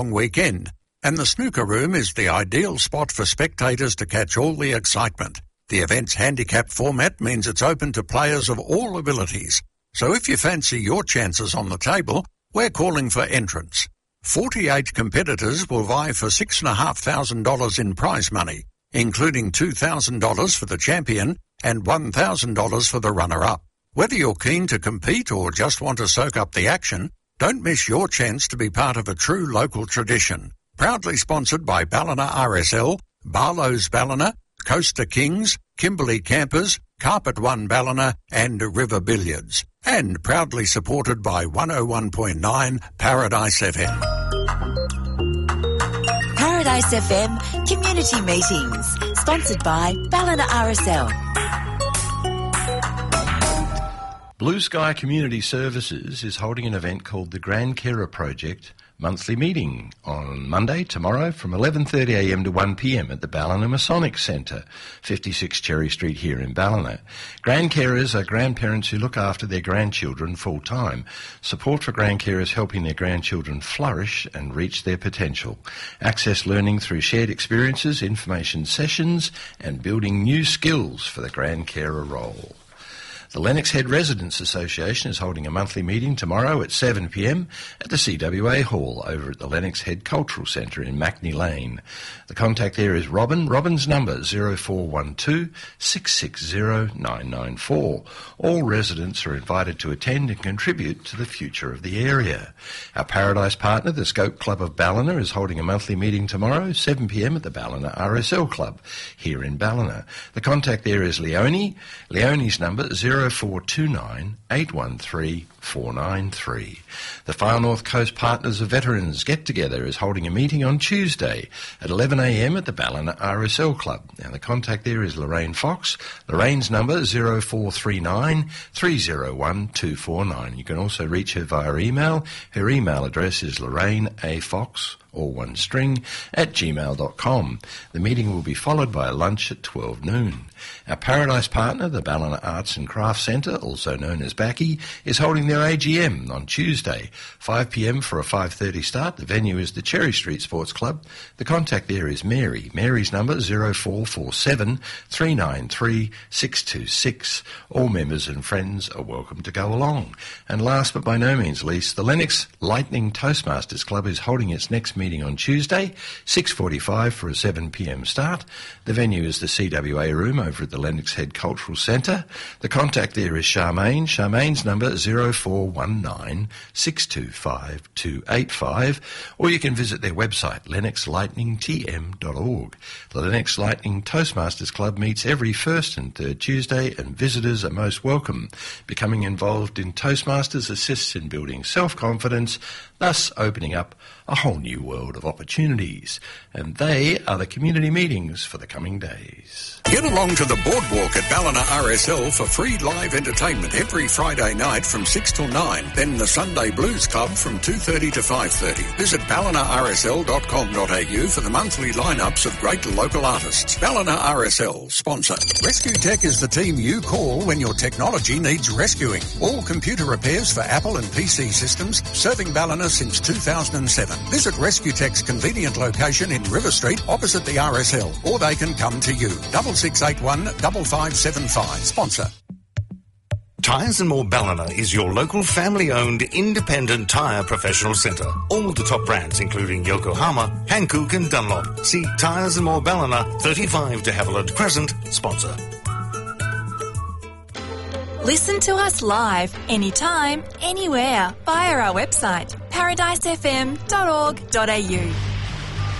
long weekend, and the snooker room is the ideal spot for spectators to catch all the excitement. The event's handicap format means it's open to players of all abilities. So if you fancy your chances on the table, we're calling for entrance. 48 competitors will vie for $6,500 in prize money, including $2,000 for the champion and $1,000 for the runner-up. Whether you're keen to compete or just want to soak up the action, don't miss your chance to be part of a true local tradition. Proudly sponsored by Ballina RSL, Barlow's Ballina, Coaster Kings, Kimberley Campers, Carpet One Ballina and River Billiards. And proudly supported by 101.9 Paradise FM. Paradise FM Community Meetings, sponsored by Ballina RSL. Blue Sky Community Services is holding an event called the Grand Carer Project monthly meeting on Monday, tomorrow, from 11:30am to 1pm at the Ballina Masonic Centre, 56 Cherry Street here in Ballina. Grand carers are grandparents who look after their grandchildren full-time. Support for grand carers helping their grandchildren flourish and reach their potential. Access learning through shared experiences, information sessions, and building new skills for the grand carer role. The Lennox Head Residents Association is holding a monthly meeting tomorrow at 7pm at the CWA Hall over at the Lennox Head Cultural Centre in Mackney Lane. The contact there is Robin. Robin's number 0412 660 994. All residents are invited to attend and contribute to the future of the area. Our Paradise partner, the Scope Club of Ballina, is holding a monthly meeting tomorrow, 7pm at the Ballina RSL Club here in Ballina. The contact there is Leonie. Leonie's number 0429 813 493. The Far North Coast Partners of Veterans Get-Together is holding a meeting on Tuesday at 11am at the Ballina RSL Club. Now, the contact there is Lorraine Fox. Lorraine's number 0439 301 249. You can also reach her via email. Her email address is lorraineafox, or one string, at gmail.com. The meeting will be followed by a lunch at 12 noon. Our Paradise partner, the Ballina Arts and Crafts Centre, also known as BACCI, is holding their AGM on Tuesday, 5pm for a 5:30 start. The venue is the Cherry Street Sports Club. The contact there is Mary. Mary's number 0447 393 626. All members and friends are welcome to go along. And last but by no means least, the Lennox Lightning Toastmasters Club is holding its next meeting on Tuesday, 6:45 for a 7pm start. The venue is the CWA room over at the Lennox Head Cultural Centre. The contact there is Charmaine. Charmaine's number 0419 625 285, or you can visit their website, lennoxlightningtm.org. The Lennox Lightning Toastmasters Club meets every first and third Tuesday, and visitors are most welcome. Becoming involved in Toastmasters assists in building self-confidence, thus opening up a whole new world of opportunities. And they are the community meetings for the coming days. Get along to the Boardwalk at Ballina RSL for free live entertainment every Friday night from 6 till 9. Then the Sunday Blues Club from 2:30 to 5:30. Visit ballinarsl.com.au for the monthly lineups of great local artists. Ballina RSL, sponsor. Rescue Tech is the team you call when your technology needs rescuing. All computer repairs for Apple and PC systems, serving Ballina since 2007. Visit Rescue Tech's convenient location in River Street opposite the RSL, or they can come to you. 6681 5575. Sponsor. Tyres and More Ballina is your local family-owned independent tyre professional centre. All the top brands including Yokohama, Hankook and Dunlop. See Tyres and More Ballina, 35 de Havilland Crescent, sponsor. Listen to us live, anytime, anywhere, via our website, paradisefm.org.au.